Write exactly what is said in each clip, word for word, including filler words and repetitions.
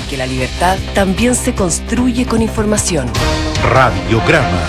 porque la libertad también se construye con información. Radiograma.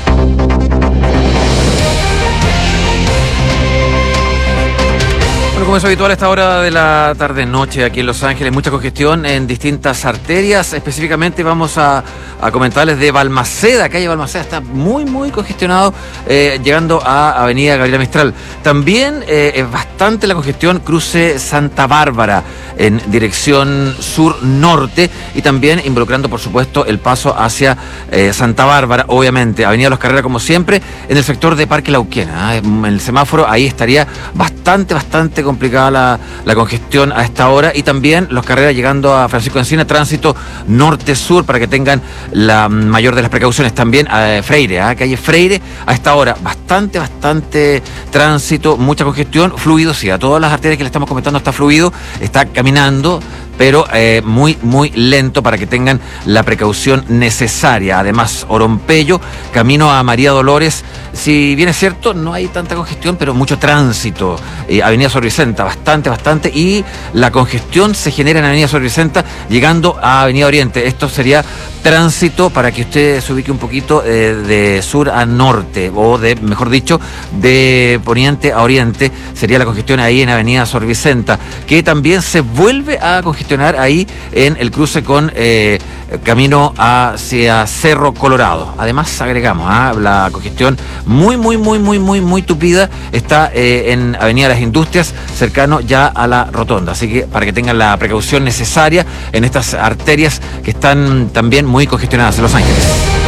Bueno, como es habitual a esta hora de la tarde-noche aquí en Los Ángeles, mucha congestión en distintas arterias. Específicamente vamos a, a comentarles de Balmaceda. Calle Balmaceda está muy, muy congestionado, eh, llegando a Avenida Gabriela Mistral. También eh, es bastante la congestión cruce Santa Bárbara en dirección sur-norte y también involucrando, por supuesto, el paso hacia eh, Santa Bárbara, obviamente. Avenida Los Carreras, como siempre, en el sector de Parque Lauquena, ¿eh? En el semáforo, ahí estaría bastante, bastante complicada la, la congestión a esta hora, y también Los Carreras llegando a Francisco Encina, tránsito norte-sur, para que tengan la mayor de las precauciones. También a Freire, ¿eh? Calle Freire, a esta hora bastante, bastante tránsito, mucha congestión, fluidosidad. Todas las arterias que le estamos comentando está fluido, está caminando, pero eh, muy, muy lento, para que tengan la precaución necesaria. Además, Orompello, camino a María Dolores, si bien es cierto, no hay tanta congestión, pero mucho tránsito. Eh, Avenida Sor Vicenta, bastante, bastante, y la congestión se genera en Avenida Sor Vicenta, llegando a Avenida Oriente. Esto sería tránsito, para que usted se ubique un poquito, eh, de sur a norte, o de, mejor dicho, de poniente a oriente, sería la congestión ahí en Avenida Sor Vicenta, que también se vuelve a congestionar ahí en el cruce con eh, camino hacia Cerro Colorado. Además, agregamos, ¿ah? la congestión muy, muy, muy, muy, muy, muy tupida está eh, en Avenida Las Industrias, cercano ya a la rotonda. Así que para que tengan la precaución necesaria en estas arterias que están también muy congestionadas en Los Ángeles.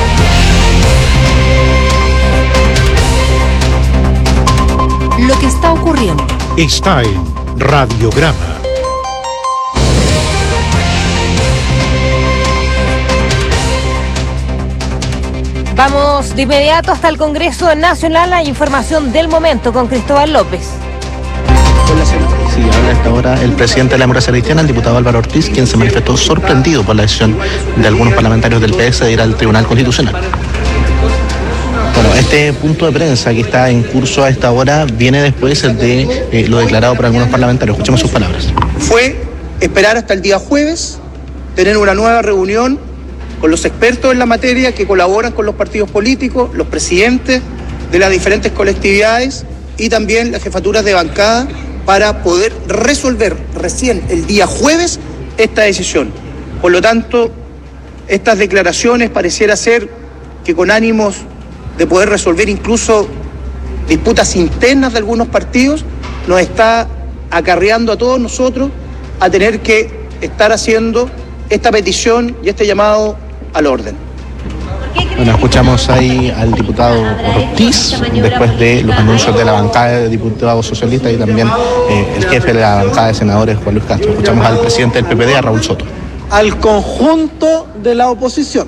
Lo que está ocurriendo Está en Radiograma. Vamos de inmediato hasta el Congreso Nacional. Hay información del momento con Cristóbal López. Sí, habla a esta hora el presidente de la democracia cristiana, el diputado Álvaro Ortiz, quien se manifestó sorprendido por la decisión de algunos parlamentarios del P S de ir al Tribunal Constitucional. Bueno, este punto de prensa que está en curso a esta hora viene después de eh, lo declarado por algunos parlamentarios. Escuchemos sus palabras. Fue esperar hasta el día jueves, tener una nueva reunión con los expertos en la materia que colaboran con los partidos políticos, los presidentes de las diferentes colectividades y también las jefaturas de bancada, para poder resolver recién el día jueves esta decisión. Por lo tanto, estas declaraciones pareciera ser que con ánimos de poder resolver incluso disputas internas de algunos partidos, nos está acarreando a todos nosotros a tener que estar haciendo esta petición y este llamado al orden. Bueno, escuchamos ahí al diputado Ortiz después de los anuncios de la bancada de diputados socialistas y también eh, el jefe de la bancada de senadores, Juan Luis Castro. Escuchamos al presidente del P P D, a Raúl Soto. Al conjunto de la oposición.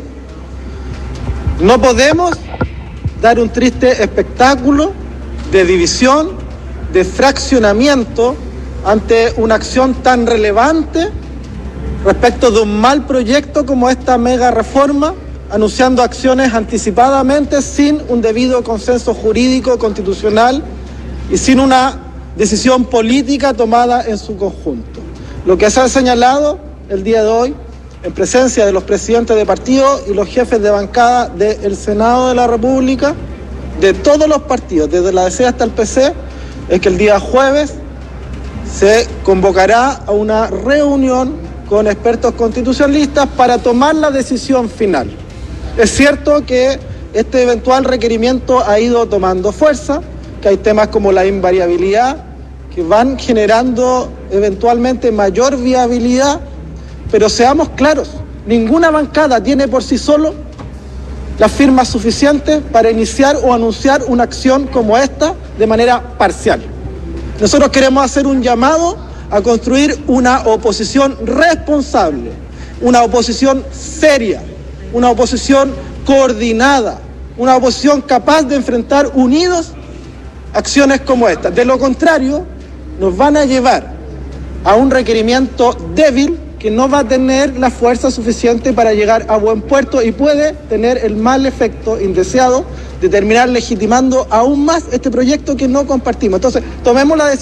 No podemos dar un triste espectáculo de división, de fraccionamiento ante una acción tan relevante respecto de un mal proyecto como esta mega reforma, anunciando acciones anticipadamente sin un debido consenso jurídico constitucional y sin una decisión política tomada en su conjunto. Lo que se ha señalado el día de hoy, en presencia de los presidentes de partido y los jefes de bancada del Senado de la República, de todos los partidos, desde la D C hasta el P C, es que el día jueves se convocará a una reunión con expertos constitucionalistas para tomar la decisión final. Es cierto que este eventual requerimiento ha ido tomando fuerza, que hay temas como la invariabilidad que van generando eventualmente mayor viabilidad, pero seamos claros, ninguna bancada tiene por sí solo las firmas suficientes para iniciar o anunciar una acción como esta de manera parcial. Nosotros queremos hacer un llamado a construir una oposición responsable, una oposición seria, una oposición coordinada, una oposición capaz de enfrentar unidos acciones como esta. De lo contrario, nos van a llevar a un requerimiento débil que no va a tener la fuerza suficiente para llegar a buen puerto y puede tener el mal efecto indeseado de terminar legitimando aún más este proyecto que no compartimos. Entonces, tomemos la decisión.